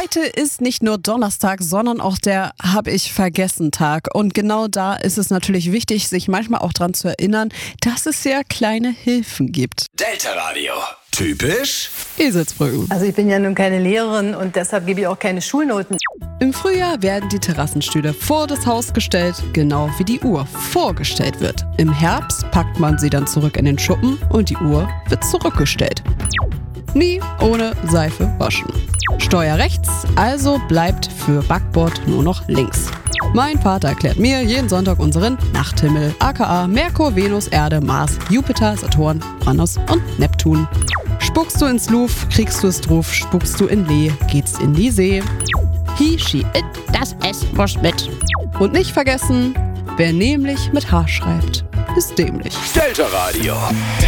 Heute ist nicht nur Donnerstag, sondern auch der Hab-ich-vergessen-Tag. Und genau da ist es natürlich wichtig, sich manchmal auch dran zu erinnern, dass es ja kleine Hilfen gibt. Delta Radio. Typisch Eselsbrücken. Also ich bin ja nun keine Lehrerin und deshalb gebe ich auch keine Schulnoten. Im Frühjahr werden die Terrassenstühle vor das Haus gestellt, genau wie die Uhr vorgestellt wird. Im Herbst packt man sie dann zurück in den Schuppen und die Uhr wird zurückgestellt. Nie ohne Seife waschen. Steuer rechts, also bleibt für Backbord nur noch links. Mein Vater erklärt mir jeden Sonntag unseren Nachthimmel, aka Merkur, Venus, Erde, Mars, Jupiter, Saturn, Uranus und Neptun. Spuckst du ins Luft, kriegst du es drauf, spuckst du in Lee, geht's in die See. He, she, it, das S muss mit. Und nicht vergessen, wer nämlich mit H schreibt, ist dämlich. Delta Radio.